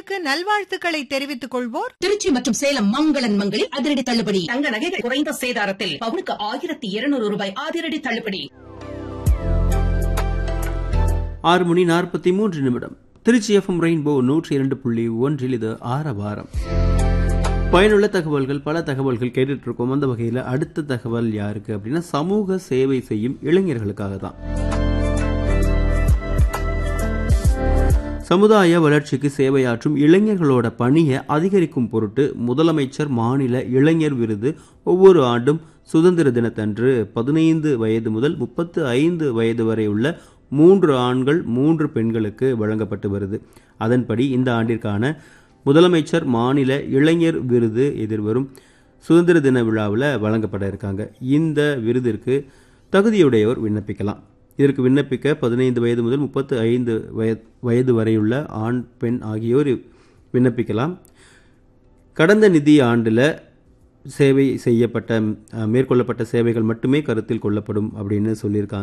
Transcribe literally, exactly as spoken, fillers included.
உங்களுக்கு நல்வாழ்த்துக்களை தெரிவித்துக் கொள்வோர் திருச்சி மற்றும் சேலம் மங்களன் மங்களில் அதிரடி தள்ளுபடி. தங்க நகைகள் குறைந்த சேதாரத்தில் பவுனுக்கு ஆயிரத்தி இருநூறு ரூபாய் அதிரடி தள்ளுபடி. ஆறு மணி நாற்பத்தி மூன்று நிமிடம். திருச்சி எஃப்எம் ரெயின்போ நூற்றி இரண்டு புள்ளி ஒன்றில் இது ஆரவாரம். பயனுள்ள தகவல்கள், பல தகவல்கள் கேட்டுட்டு இருக்கோம். அந்த வகையில் அடுத்த தகவல் யாருக்கு அப்படின்னா, சமூக சேவை செய்யும் இளைஞர்களுக்காக தான். சமுதாய வளர்ச்சிக்கு சேவையாற்றும் இளைஞர்களோட பணியை அதிகரிக்கும் பொருட்டு முதலமைச்சர் மாநில இளைஞர் விருது ஒவ்வொரு ஆண்டும் சுதந்திர தினத்தன்று பதினைந்து வயது முதல் முப்பத்து ஐந்து வயது வரை உள்ள மூன்று ஆண்கள் மூன்று பெண்களுக்கு வழங்கப்பட்டு வருது. அதன்படி இந்த ஆண்டிற்கான முதலமைச்சர் மாநில இளைஞர் விருது எதிர்வரும் சுதந்திர தின விழாவில் வழங்கப்பட இருக்காங்க. இந்த விருதிற்கு தகுதியுடையோர் விண்ணப்பிக்கலாம். இதற்கு விண்ணப்பிக்க பதினைந்து வயது முதல் முப்பத்து ஐந்து வயது வரையுள்ள ஆண் பெண் ஆகியோர் விண்ணப்பிக்கலாம். கடந்த நிதி ஆண்டில் சேவை செய்யப்பட்ட மேற்கொள்ளப்பட்ட சேவைகள் மட்டுமே கருத்தில் கொள்ளப்படும் அப்படின்னு சொல்லியிருக்காங்க.